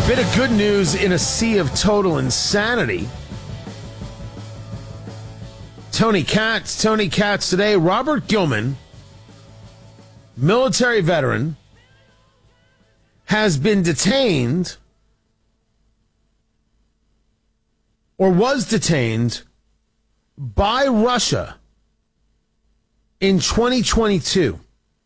Bit of good news in a sea of total insanity. Tony Katz today. Robert Gilman, military veteran, has been detained or was detained by Russia in 2022.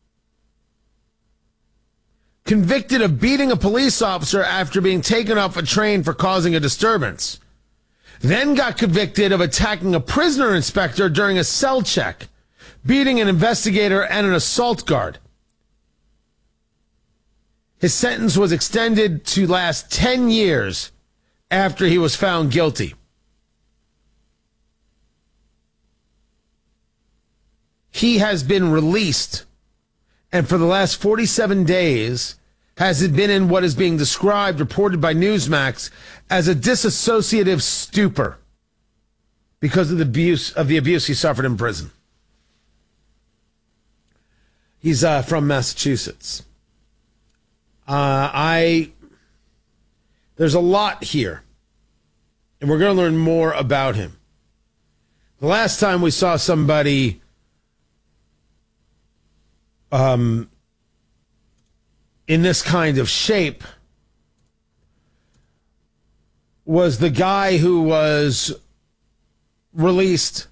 Convicted of beating a police officer after being taken off a train for causing a disturbance. Then got convicted of attacking a prisoner inspector during a cell check, beating an investigator and an assault guard. His sentence was extended to last 10 years after he was found guilty. He has been released, and for the last 47 days has been in what is being described, reported by Newsmax, as a dissociative stupor because of the abuse he suffered in prison. He's from Massachusetts. There's a lot here, and we're going to learn more about him. The last time we saw somebody in this kind of shape was the guy who was released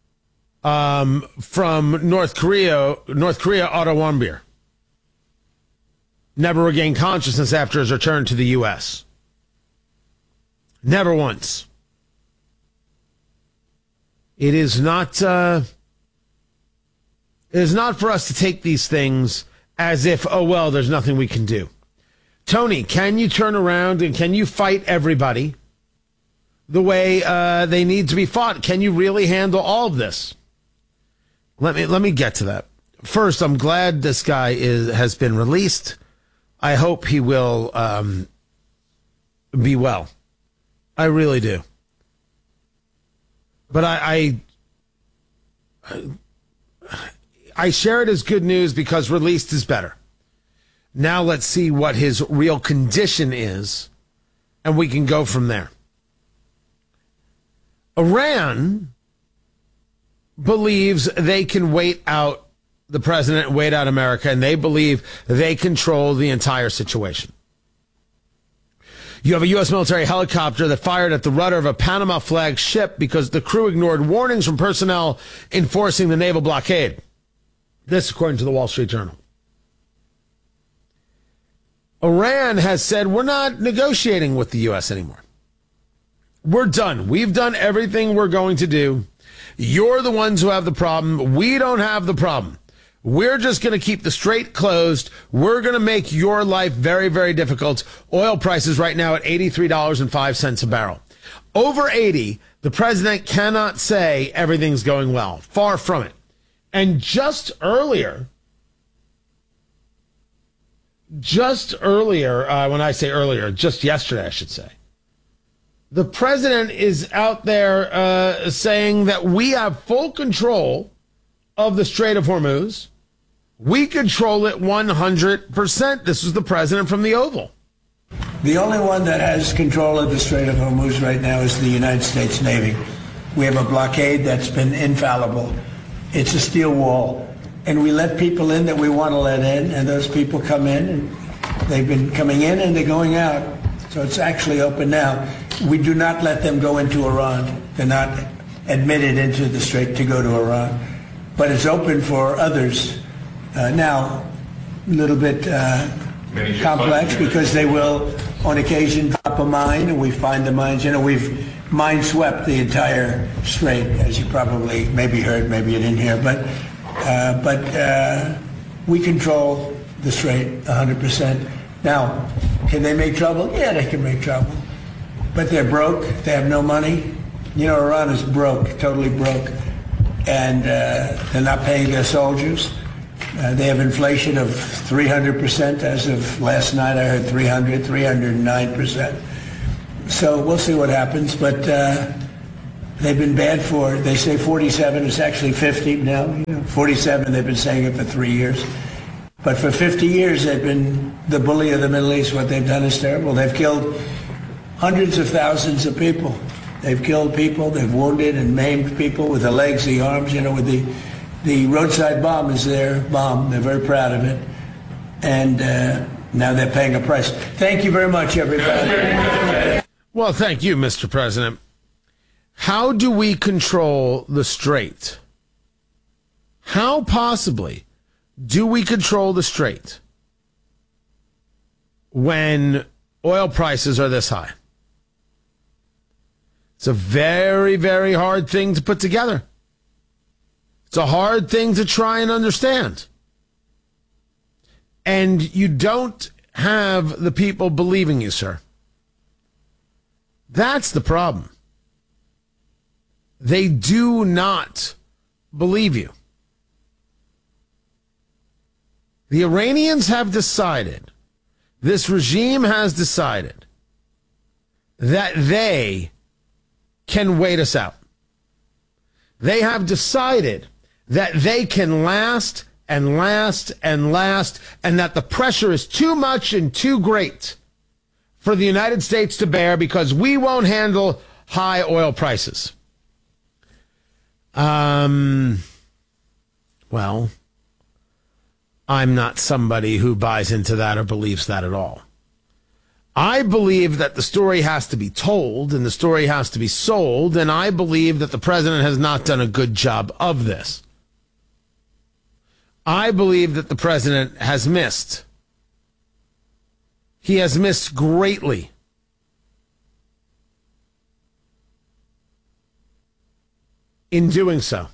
from North Korea, Otto Warmbier. Never regained consciousness after his return to the U.S. Never once. It is not for us to take these things as if, oh, well, there's nothing we can do. Tony, can you turn around and can you fight everybody the way they need to be fought? Can you really handle all of this? Let me get to that. First, I'm glad this guy has been released. I hope he will be well. I really do. But I share it as good news because released is better. Now let's see what his real condition is, and we can go from there. Iran believes they can wait out the president, wait out America, and they believe they control the entire situation. You have a U.S. military helicopter that fired at the rudder of a Panama flag ship because the crew ignored warnings from personnel enforcing the naval blockade. This, according to the Wall Street Journal. Iran has said, we're not negotiating with the U.S. anymore. We're done. We've done everything we're going to do. You're the ones who have the problem. We don't have the problem. We're just going to keep the strait closed. We're going to make your life very, very difficult. Oil prices right now at $83.05 a barrel. Over 80, the president cannot say everything's going well. Far from it. And just earlier, when I say earlier, just yesterday, I should say, the president is out there saying that we have full control of the Strait of Hormuz. We control it 100%. This was the president from the Oval. The only one that has control of the Strait of Hormuz right now is the United States Navy. We have a blockade that's been infallible. It's a steel wall, and we let people in that we want to let in, and those people come in, and they've been coming in and they're going out. So it's actually open now. We do not let them go into Iran. They're not admitted into the strait to go to Iran. But it's open for others. Now, a little bit complex because they will, on occasion, drop a mine, and we find the mines. You know, we've mine-swept the entire strait, as you probably maybe heard, maybe you didn't hear. But we control the strait 100%. Now, can they make trouble? Yeah, they can make trouble. But they're broke. They have no money. You know, Iran is broke, totally broke. And they're not paying their soldiers. They have inflation of 300% as of last night. I heard 309%. So we'll see what happens. But they've been bad for, they say 47, it's actually 50 now. 47, they've been saying it for 3 years. But for 50 years, they've been the bully of the Middle East. What they've done is terrible. They've killed hundreds of thousands of people. They've killed people. They've wounded and maimed people with the legs, the arms, with the roadside bomb is their bomb. They're very proud of it. And now they're paying a price. Thank you very much, everybody. Well, thank you, Mr. President. How do we control the Strait? How possibly do we control the Strait when oil prices are this high? It's a very, very hard thing to put together. It's a hard thing to try and understand. And you don't have the people believing you, sir. That's the problem. They do not believe you. The Iranians have decided, this regime has decided, that they can wait us out. They have decided that they can last and last and last, and that the pressure is too much and too great for the United States to bear because we won't handle high oil prices. Well, I'm not somebody who buys into that or believes that at all. I believe that the story has to be told and the story has to be sold, and I believe that the president has not done a good job of this. I believe that the president has missed. He has missed greatly. In doing so.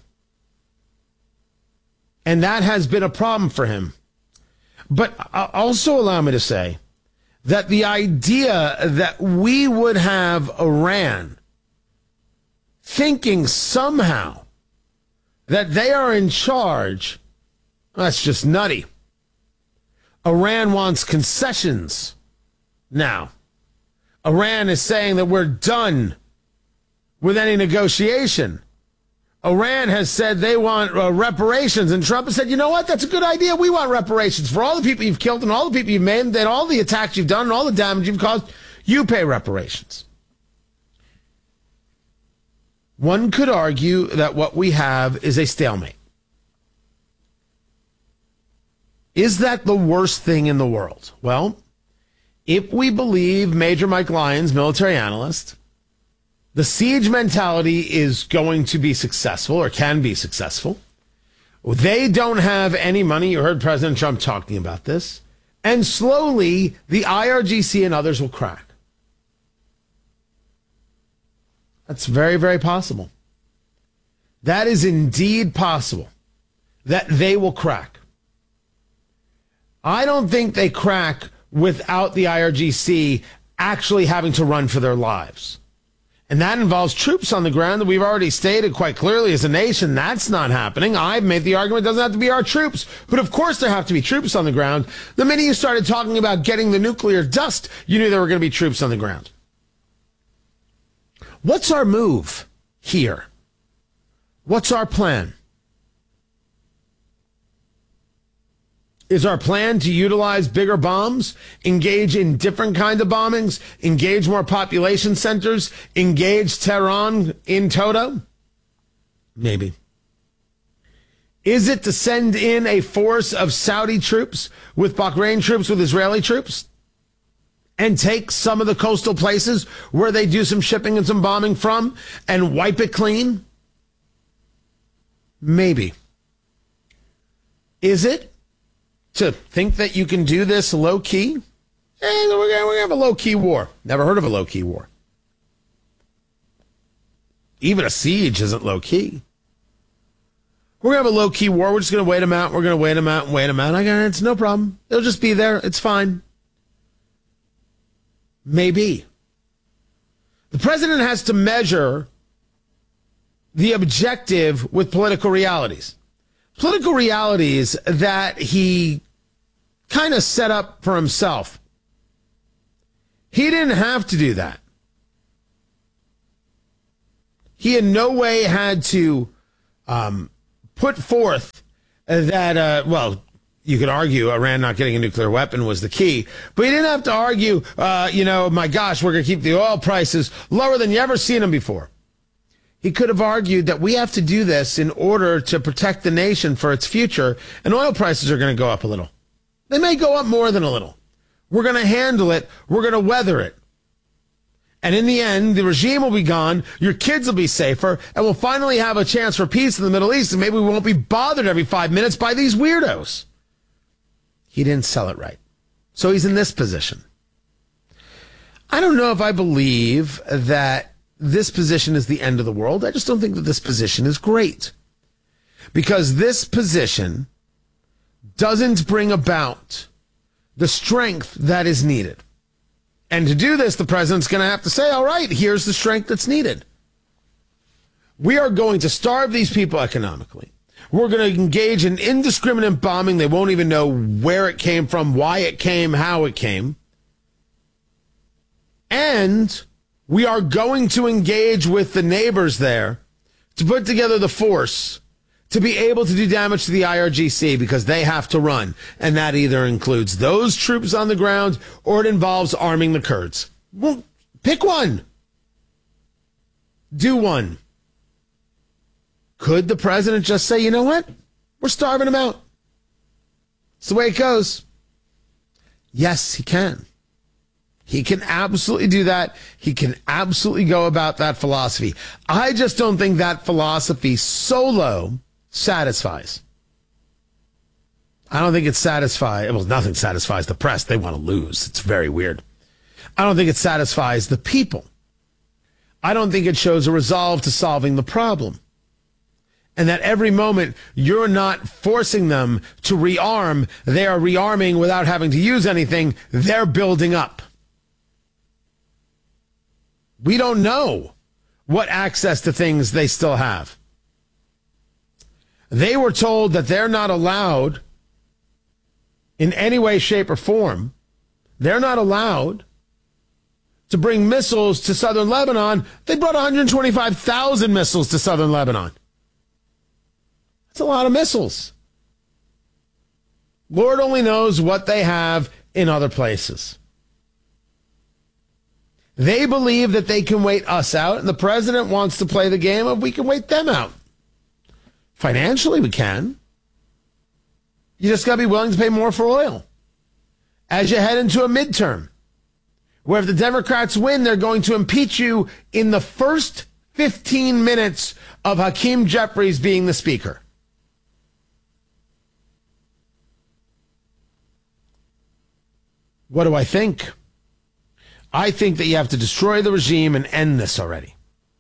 And that has been a problem for him. But also allow me to say that the idea that we would have Iran thinking somehow that they are in charge, that's just nutty. Iran wants concessions now. Iran is saying that we're done with any negotiation. Iran has said they want reparations, and Trump has said, you know what, that's a good idea. We want reparations for all the people you've killed and all the people you've maimed and all the attacks you've done and all the damage you've caused. You pay reparations. One could argue that what we have is a stalemate. Is that the worst thing in the world? Well, if we believe Major Mike Lyons, military analyst, the siege mentality is going to be successful or can be successful. They don't have any money. You heard President Trump talking about this. And slowly, the IRGC and others will crack. That's very, very possible. That is indeed possible, that they will crack. I don't think they crack without the IRGC actually having to run for their lives. And that involves troops on the ground that we've already stated quite clearly as a nation. That's not happening. I've made the argument it doesn't have to be our troops. But of course there have to be troops on the ground. The minute you started talking about getting the nuclear dust, you knew there were going to be troops on the ground. What's our move here? What's our plan? Is our plan to utilize bigger bombs, engage in different kinds of bombings, engage more population centers, engage Tehran in toto? Maybe. Is it to send in a force of Saudi troops with Bahrain troops, with Israeli troops, and take some of the coastal places where they do some shipping and some bombing from and wipe it clean? Maybe. Is it to think that you can do this low-key? We're going to have a low-key war. Never heard of a low-key war. Even a siege isn't low-key. We're going to have a low-key war. We're just going to wait them out. We're going to wait them out and wait them out. It's no problem. They'll just be there. It's fine. Maybe. The president has to measure the objective with political realities. Political realities that he kind of set up for himself. He didn't have to do that. He in no way had to put forth that, you could argue Iran not getting a nuclear weapon was the key, but he didn't have to argue, my gosh, we're going to keep the oil prices lower than you ever seen them before. He could have argued that we have to do this in order to protect the nation for its future, and oil prices are going to go up a little. They may go up more than a little. We're going to handle it. We're going to weather it. And in the end, the regime will be gone, your kids will be safer, and we'll finally have a chance for peace in the Middle East, and maybe we won't be bothered every 5 minutes by these weirdos. He didn't sell it right. So he's in this position. I don't know if I believe that this position is the end of the world. I just don't think that this position is great. Because this position doesn't bring about the strength that is needed. And to do this, the president's going to have to say, all right, here's the strength that's needed. We are going to starve these people economically. We're going to engage in indiscriminate bombing. They won't even know where it came from, why it came, how it came. And we are going to engage with the neighbors there to put together the force to be able to do damage to the IRGC because they have to run. And that either includes those troops on the ground or it involves arming the Kurds. Well, pick one. Do one. Could the president just say, you know what? We're starving them out. It's the way it goes. Yes, he can. He can absolutely do that. He can absolutely go about that philosophy. I just don't think that philosophy solo satisfies. I don't think it satisfies. Well, nothing satisfies the press. They want to lose. It's very weird. I don't think it satisfies the people. I don't think it shows a resolve to solving the problem. And that every moment you're not forcing them to rearm, they are rearming without having to use anything. They're building up. We don't know what access to things they still have. They were told that they're not allowed in any way, shape, or form. They're not allowed to bring missiles to southern Lebanon. They brought 125,000 missiles to southern Lebanon. That's a lot of missiles. Lord only knows what they have in other places. They believe that they can wait us out, and the president wants to play the game of we can wait them out. Financially, we can. You just got to be willing to pay more for oil. As you head into a midterm, where if the Democrats win, they're going to impeach you in the first 15 minutes of Hakeem Jeffries being the speaker. What do I think? I think that you have to destroy the regime and end this already.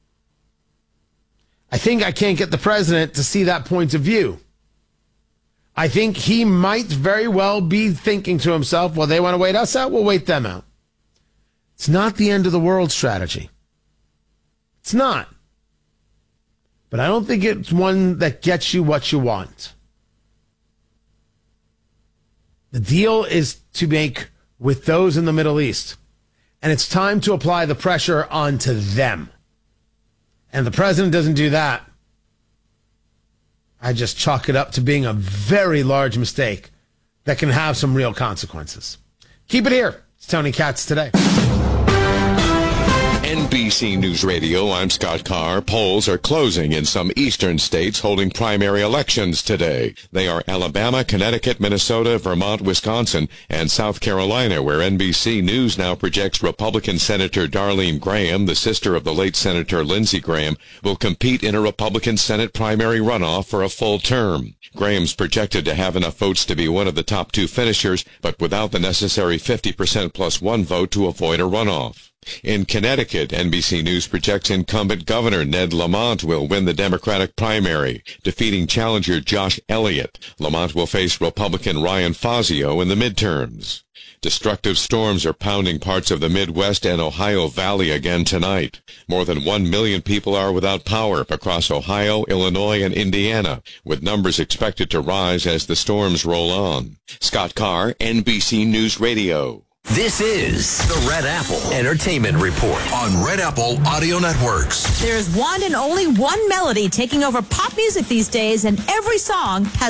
I think I can't get the president to see that point of view. I think he might very well be thinking to himself, well, they want to wait us out, we'll wait them out. It's not the end of the world strategy. It's not. But I don't think it's one that gets you what you want. The deal is to make with those in the Middle East. And it's time to apply the pressure onto them. And the president doesn't do that. I just chalk it up to being a very large mistake that can have some real consequences. Keep it here. It's Tony Katz Today. NBC News Radio, I'm Scott Carr. Polls are closing in some eastern states holding primary elections today. They are Alabama, Connecticut, Minnesota, Vermont, Wisconsin, and South Carolina, where NBC News now projects Republican Senator Darlene Graham, the sister of the late Senator Lindsey Graham, will compete in a Republican Senate primary runoff for a full term. Graham's projected to have enough votes to be one of the top two finishers, but without the necessary 50% plus one vote to avoid a runoff. In Connecticut, NBC News projects incumbent Governor Ned Lamont will win the Democratic primary, defeating challenger Josh Elliott. Lamont will face Republican Ryan Fazio in the midterms. Destructive storms are pounding parts of the Midwest and Ohio Valley again tonight. More than 1 million people are without power across Ohio, Illinois, and Indiana, with numbers expected to rise as the storms roll on. Scott Carr, NBC News Radio. This is the Red Apple Entertainment Report on Red Apple Audio Networks. There's one and only one melody taking over pop music these days, and every song has